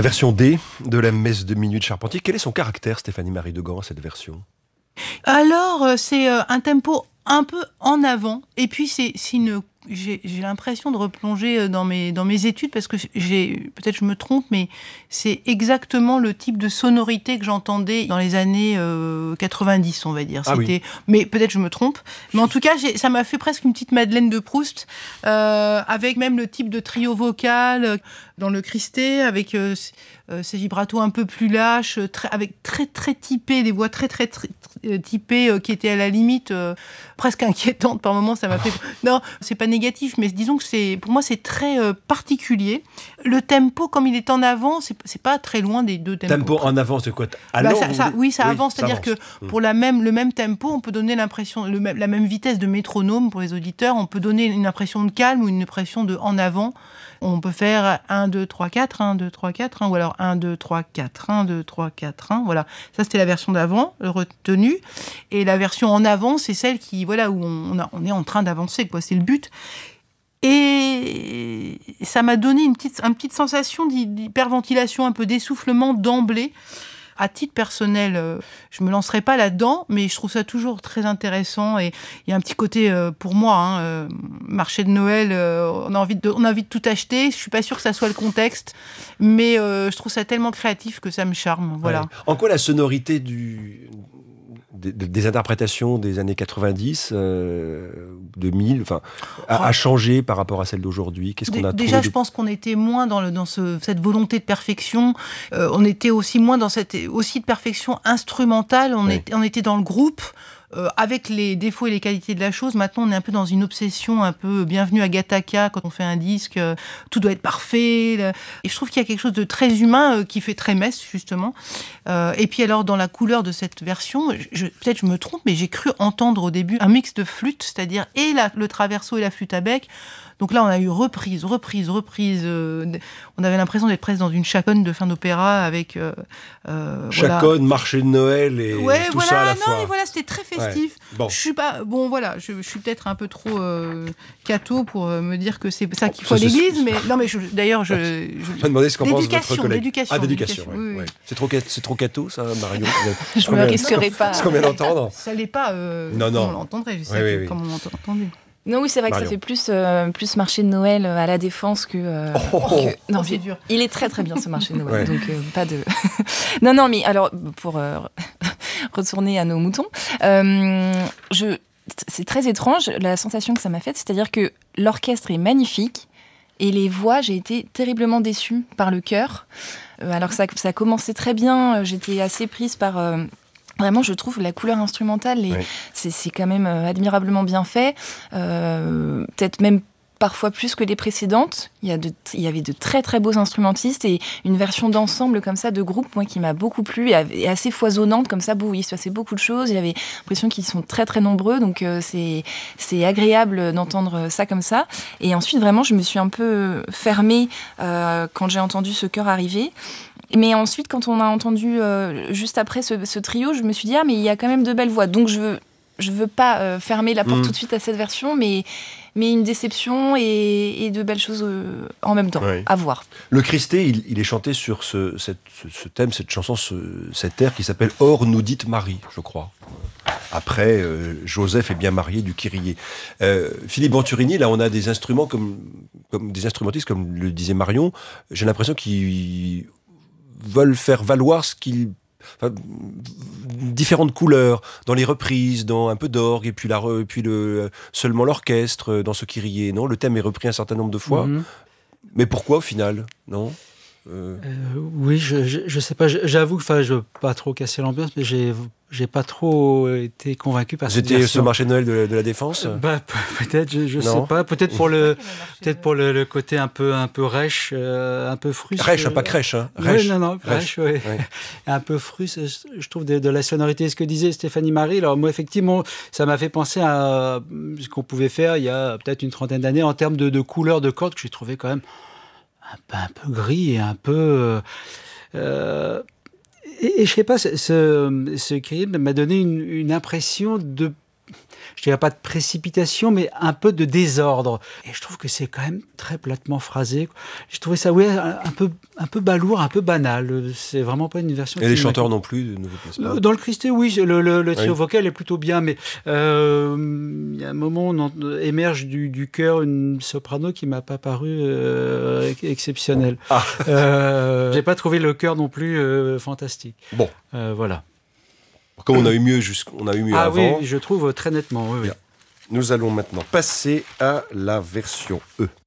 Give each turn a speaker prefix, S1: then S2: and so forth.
S1: La version D de la messe de minuit de Charpentier. Quel est son caractère, Stéphanie-Marie Degan, cette version ?
S2: Alors, c'est un tempo un peu en avant. Et puis, j'ai l'impression de replonger dans mes études parce que peut-être je me trompe, mais c'est exactement le type de sonorité que j'entendais dans les années 90, on va dire.
S1: Oui.
S2: Mais peut-être je me trompe. Mais en tout cas, ça m'a fait presque une petite Madeleine de Proust, avec même le type de trio vocal dans le Christé, avec ces vibratos un peu plus lâches, avec très très typés, des voix très très, très typées qui étaient à la limite presque inquiétantes par moments. Ça m'a fait. Non, c'est pas négatif, mais disons que pour moi c'est très particulier. Le tempo, comme il est en avant, c'est pas très loin des deux tempos.
S1: Tempo en avant, c'est quoi ?
S2: Ça avance, c'est-à-dire que pour le même tempo, on peut donner l'impression, la même vitesse de métronome pour les auditeurs, on peut donner une impression de calme ou une impression de en avant. On peut faire 1, 2, 3, 4, 1, 2, 3, 4, 1, ou alors 1, 2, 3, 4, 1, 2, 3, 4, 1, voilà. Ça, c'était la version d'avant, retenue. Et la version en avant, c'est celle qui, voilà, où on est en train d'avancer, quoi. C'est le but. Et ça m'a donné une petite sensation d'hyperventilation, un peu d'essoufflement d'emblée. À titre personnel, je me lancerai pas là-dedans, mais je trouve ça toujours très intéressant. Et il y a un petit côté, pour moi, marché de Noël, on a envie de tout acheter. Je suis pas sûre que ça soit le contexte, mais je trouve ça tellement créatif que ça me charme. Voilà.
S1: Ouais. En quoi la sonorité des interprétations des années 90, 2000, a changé par rapport à celle d'aujourd'hui ? Qu'est-ce qu'on a
S2: Déjà, je pense qu'on était moins dans cette volonté de perfection. On était aussi moins dans cette aussi de perfection instrumentale. On était dans le groupe. Avec les défauts et les qualités de la chose, maintenant on est un peu dans une obsession un peu bienvenue à Gattaca quand on fait un disque, tout doit être parfait. Et je trouve qu'il y a quelque chose de très humain qui fait très messe justement. Et puis alors dans la couleur de cette version, peut-être je me trompe, mais j'ai cru entendre au début un mix de flûte, c'est-à-dire le traverso et la flûte à bec. Donc là, on a eu reprise. On avait l'impression d'être presque dans une chaconne de fin d'opéra avec...
S1: chaconne, marché de Noël et tout ça à la fois.
S2: Mais voilà, c'était très festif.
S1: Ouais. Bon.
S2: Je suis pas... Bon, voilà, je suis peut-être un peu trop catho pour me dire que c'est ça qu'il faut à l'église, mais... Non, mais d'ailleurs, je
S1: vais demander ce qu'en pense votre collègue.
S2: D'éducation.
S1: Oui. C'est trop catho, ça, Marion.
S3: Je me risquerai pas.
S1: Ce qu'on vient d'entendre.
S2: Ça l'est pas,
S1: non.
S2: On l'entendrait, je sais comme on l'a entendu.
S3: Non, oui, c'est vrai
S1: Marion.
S3: que ça fait plus marché de Noël à la Défense que...
S2: Non, c'est dur.
S3: Il est très très bien ce marché de Noël, donc pas de... Non, mais alors, pour retourner à nos moutons, c'est très étrange la sensation que ça m'a faite, c'est-à-dire que l'orchestre est magnifique et les voix, j'ai été terriblement déçue par le chœur. Alors que ça commençait très bien, j'étais assez prise par... Vraiment, je trouve la couleur instrumentale, c'est quand même admirablement bien fait. Peut-être même parfois plus que les précédentes. Il y avait de très très beaux instrumentistes et une version d'ensemble comme ça, de groupe, moi qui m'a beaucoup plu et assez foisonnante comme ça. Il se passait beaucoup de choses. Il y avait l'impression qu'ils sont très très nombreux, donc c'est agréable d'entendre ça comme ça. Et ensuite, vraiment, je me suis un peu fermée quand j'ai entendu ce chœur arriver. Mais ensuite, quand on a entendu juste après ce trio, je me suis dit mais il y a quand même de belles voix. Donc je veux pas fermer la porte tout de suite à cette version, mais une déception et de belles choses en même temps à voir.
S1: Le Christé, il est chanté sur ce thème, cette chanson, cet air qui s'appelle « Or nous dit Marie », je crois. Après, Joseph est bien marié du Kyrie. Philippe Venturini, là, on a des instruments comme des instrumentistes, comme le disait Marion. J'ai l'impression qu'ils veulent faire valoir différentes couleurs dans les reprises, dans un peu d'orgue et puis seulement l'orchestre dans ce Kyrie. Non, le thème est repris un certain nombre de fois. Mais pourquoi au final, non?
S4: Oui, je sais pas. J'avoue que je veux pas trop casser l'ambiance, mais j'ai pas trop été convaincu par cette version.
S1: C'était ce marché de Noël de la Défense.
S4: Peut-être, je sais pas. Peut-être pour le côté un peu rêche, un peu frustre.
S1: Rêche, pas crèche, hein. Rêche.
S4: Oui, non, rêche, oui. Un peu frustre, je trouve, de la sonorité. Ce que disait Stéphanie-Marie, alors moi, effectivement, ça m'a fait penser à ce qu'on pouvait faire il y a peut-être une trentaine d'années en termes de couleurs de cordes que j'ai trouvé quand même un peu gris et un peu... Et je sais pas, ce Kyrie m'a donné une impression je dirais pas de précipitation, mais un peu de désordre. Et je trouve que c'est quand même très platement phrasé. J'ai trouvé ça, un peu balourd, un peu banal. C'est vraiment pas une version.
S1: Et les chanteurs non plus, ne vous plaisent pas?
S4: Dans le Christé, oui, le trio vocal est plutôt bien, mais il y a un moment où on émerge du chœur une soprano qui m'a pas paru exceptionnelle. J'ai pas trouvé le chœur non plus fantastique.
S1: Bon,
S4: voilà.
S1: Comme on a eu mieux avant.
S4: Oui, je trouve très nettement. Oui.
S1: Nous allons maintenant passer à la version E.